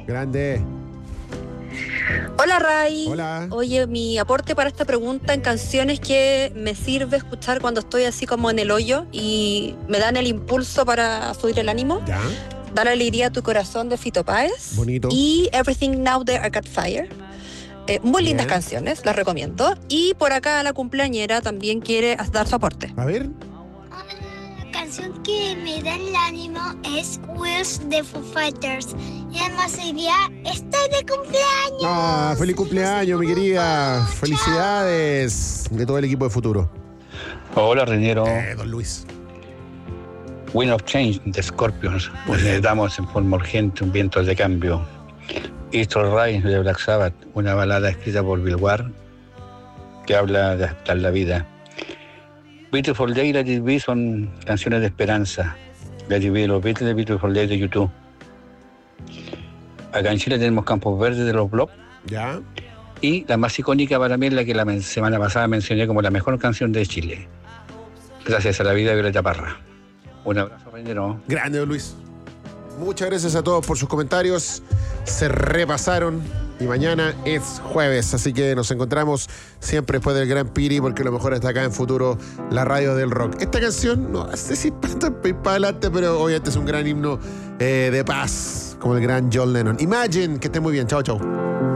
Grande. Hola Ray. Hola. Oye, mi aporte para esta pregunta en canciones que me sirve escuchar cuando estoy así como en el hoyo y me dan el impulso para subir el ánimo. Ya. Dale alegría a tu corazón de Fito Páez. Bonito. Y Everything Now de I Got Fire. Muy lindas Bien. canciones, las recomiendo. Y por acá la cumpleañera también quiere dar su aporte. A ver. La canción que me da el ánimo es Wheels de Foo Fighters. Y además hoy día estoy de cumpleaños. Ah, feliz cumpleaños, mi querida. Chao. Felicidades de todo el equipo de Futuro. Hola, Reñero. Don Luis. Wind of Change de Scorpions. Pues necesitamos en forma urgente un viento de cambio. East of Rise de Black Sabbath, una balada escrita por Bill Ward que habla de aceptar la vida. Beautiful Day y Let It Be son canciones de esperanza. Let It Be de los Beatles, Beautiful Day de YouTube. Acá en Chile tenemos Campos Verdes de los Block. Ya. Y la más icónica para mí es la que la semana pasada mencioné como la mejor canción de Chile. Gracias a la vida de Violeta Parra. Un abrazo, Reñero. Grande, don Luis. Muchas gracias a todos por sus comentarios. Se repasaron y mañana es jueves, así que nos encontramos siempre después del Gran Piri, porque lo mejor está acá en Futuro, la radio del rock. Esta canción, no sé si para adelante, pero obviamente es un gran himno de paz, como el gran John Lennon. Imagine, que esté muy bien. Chao, chao.